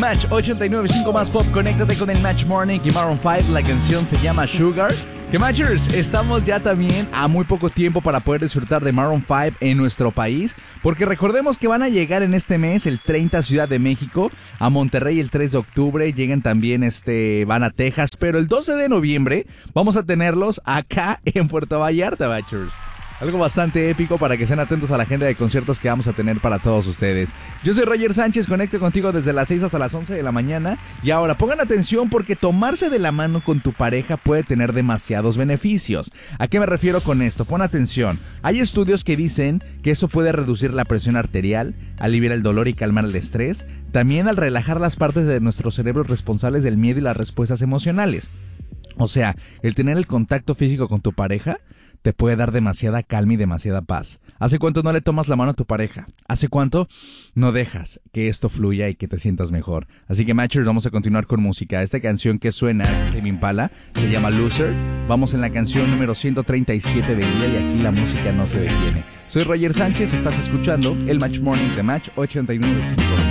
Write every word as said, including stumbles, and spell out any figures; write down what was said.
Match ochenta y nueve punto cinco más pop. Conéctate con el Match Morning y Maroon cinco. La canción se llama Sugar. Que Matchers, estamos ya también a muy poco tiempo para poder disfrutar de Maroon cinco en nuestro país, porque recordemos que van a llegar en este mes el treinta a Ciudad de México, a Monterrey el tres de octubre, llegan también, este, van a Texas, pero el doce de noviembre vamos a tenerlos acá en Puerto Vallarta, Matchers. Algo bastante épico para que sean atentos a la agenda de conciertos que vamos a tener para todos ustedes. Yo soy Roger Sánchez, conecto contigo desde las seis hasta las once de la mañana. Y ahora pongan atención porque tomarse de la mano con tu pareja puede tener demasiados beneficios. ¿A qué me refiero con esto? Pon atención. Hay estudios que dicen que eso puede reducir la presión arterial, aliviar el dolor y calmar el estrés. También al relajar las partes de nuestro cerebro responsables del miedo y las respuestas emocionales. O sea, el tener el contacto físico con tu pareja te puede dar demasiada calma y demasiada paz. ¿Hace cuánto no le tomas la mano a tu pareja? ¿Hace cuánto no dejas que esto fluya y que te sientas mejor? Así que, Matchers, vamos a continuar con música. Esta canción que suena es de Tame Impala, se llama Loser. Vamos en la canción número ciento treinta y siete del día y aquí la música no se detiene. Soy Roger Sánchez, estás escuchando el Match Morning de Match ochenta y nueve punto cinco.